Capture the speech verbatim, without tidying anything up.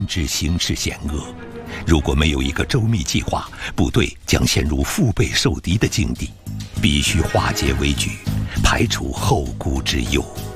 之形势险恶，如果没有一个周密计划，部队将陷入腹背受敌的境地。必须化解危局，排除后顾之忧。